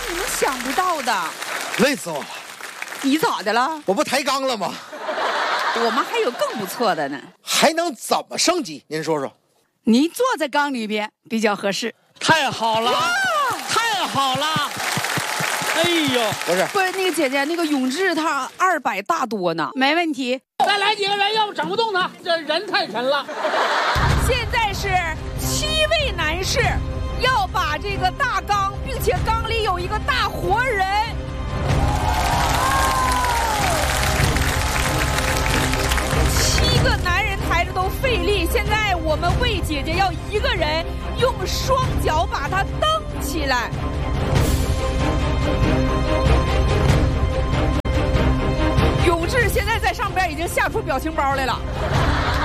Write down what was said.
你们想不到的。 累死我了！ 你咋的了？ 我不抬杠了吗？ 我们还有更不错的呢。 还能怎么升级？您说说。 你坐在缸里边比较合适。 太好了，太好了！哎呦， 不是那个姐姐，那个永志他200大多呢，没问题。 再来几个人，要不整不动他，这人太沉了。 现在是7位男士要把这个大缸，并且缸里有一个大活人。7个男人抬着都费力，现在我们魏姐姐要1个人用双脚把它蹬起来。永志现在在上边已经吓出表情包来了。